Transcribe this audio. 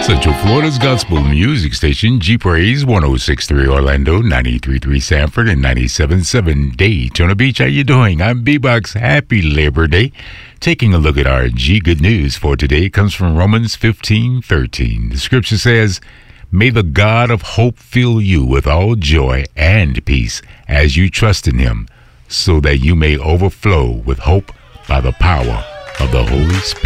Central Florida's gospel music station, G-Praise, 106.3 Orlando, 93.3 Sanford, and 97.7 Daytona Beach. How you doing? I'm B-Box. Happy Labor Day. Taking a look at our G-Good News for today comes from Romans 15:13. The scripture says, "May the God of hope fill you with all joy and peace as you trust in him, so that you may overflow with hope by the power of the Holy Spirit."